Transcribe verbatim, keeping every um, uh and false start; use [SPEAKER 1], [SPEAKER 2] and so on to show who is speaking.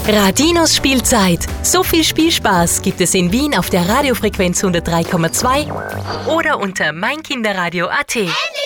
[SPEAKER 1] Radinos Spielzeit. So viel Spielspaß gibt es in Wien auf der Radiofrequenz hundertdrei Komma zwei oder unter mein kinderradio punkt a t.